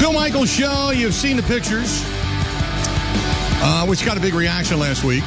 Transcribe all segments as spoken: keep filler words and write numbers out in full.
Bill Michaels Show. You've seen the pictures, uh, which got a big reaction last week.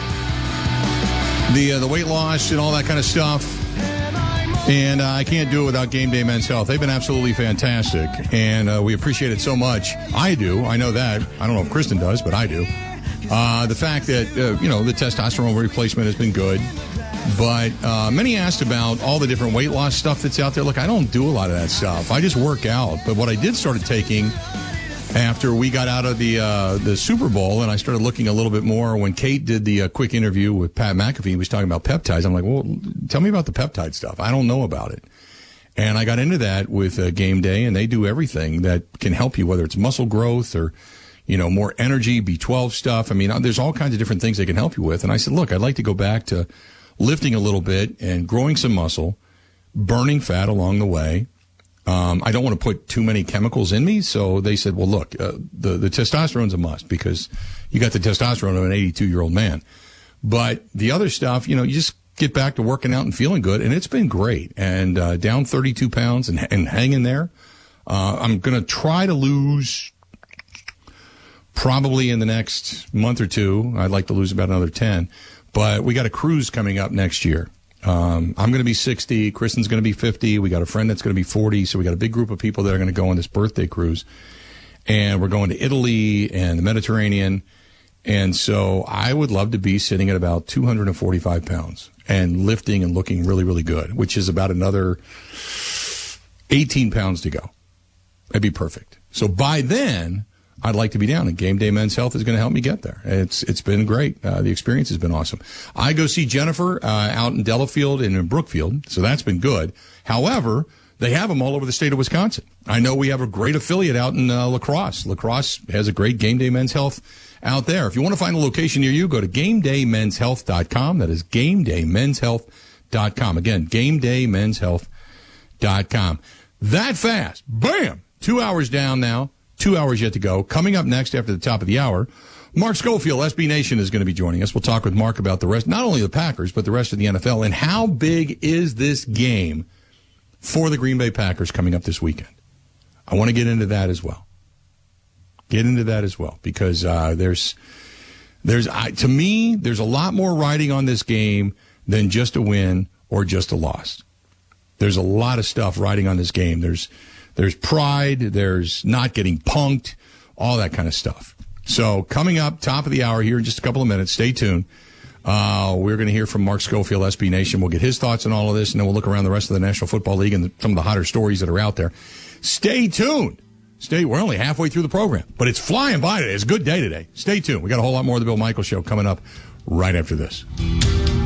The uh, the weight loss and all that kind of stuff. And uh, I can't do it without Game Day Men's Health. They've been absolutely fantastic, and uh, we appreciate it so much. I do. I know that. I don't know if Kristen does, but I do. Uh, the fact that, uh, you know, the testosterone replacement has been good. But uh, many asked about all the different weight loss stuff that's out there. Look, I don't do a lot of that stuff. I just work out. But what I did started taking after we got out of the uh, the Super Bowl, and I started looking a little bit more when Kate did the uh, quick interview with Pat McAfee, he was talking about peptides. I'm like, well, tell me about the peptide stuff. I don't know about it. And I got into that with uh, Game Day, and they do everything that can help you, whether it's muscle growth or, you know, more energy, B twelve stuff. I mean, there's all kinds of different things they can help you with. And I said, look, I'd like to go back to lifting a little bit and growing some muscle, burning fat along the way. Um, I don't want to put too many chemicals in me. So they said, well, look, uh, the, the testosterone's a must because you got the testosterone of an eighty-two-year-old man. But the other stuff, you know, you just get back to working out and feeling good. And it's been great. And uh, down thirty-two pounds and, and hanging there. Uh, I'm going to try to lose probably in the next month or two. I'd like to lose about another ten. But we got a cruise coming up next year. Um, I'm going to be sixty. Kristen's going to be fifty. We got a friend that's going to be forty. So we got a big group of people that are going to go on this birthday cruise. And we're going to Italy and the Mediterranean. And so I would love to be sitting at about two hundred forty-five pounds and lifting and looking really, really good, which is about another eighteen pounds to go. That'd be perfect. So by then, I'd like to be down, and Game Day Men's Health is going to help me get there. It's It's been great. Uh, the experience has been awesome. I go see Jennifer uh, out in Delafield and in Brookfield, so that's been good. However, they have them all over the state of Wisconsin. I know we have a great affiliate out in uh, La Crosse. La Crosse has a great Game Day Men's Health out there. If you want to find a location near you, go to game day men's health dot com. That is game day men's health dot com. Again, game day men's health dot com. That fast. Bam! Two hours down now. Two hours yet to go. Coming up next after the top of the hour, Mark Schofield, S B Nation, is going to be joining us. We'll talk with Mark about the rest, not only the Packers, but the rest of the N F L, and how big is this game for the Green Bay Packers coming up this weekend. I want to get into that as well. Get into that as well, because uh, there's, there's uh, to me, there's a lot more riding on this game than just a win or just a loss. There's a lot of stuff riding on this game. There's There's pride, there's not getting punked, all that kind of stuff. So coming up, top of the hour here in just a couple of minutes, stay tuned. Uh, we're going to hear from Mark Schofield, S B Nation. We'll get his thoughts on all of this, and then we'll look around the rest of the National Football League and the, some of the hotter stories that are out there. Stay tuned. Stay. We're only halfway through the program, but it's flying by today. It's a good day today. Stay tuned. We got a whole lot more of the Bill Michaels Show coming up right after this.